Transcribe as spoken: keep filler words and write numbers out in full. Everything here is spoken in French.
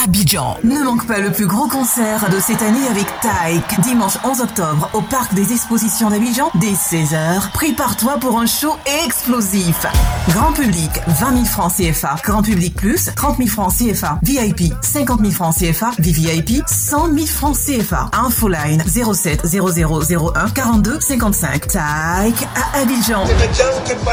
Abidjan. Ne manque pas le plus gros concert de cette année avec Taïk. Dimanche onze octobre au Parc des Expositions d'Abidjan dès seize heures. Prépare-toi pour un show explosif. Grand public, vingt mille francs C F A. Grand public plus, trente mille francs C F A. V I P, cinquante mille francs C F A. V V I P, cent mille francs C F A. Infoline zéro sept zéro zéro zéro un quarante-deux cinquante-cinq. Taïk à Abidjan.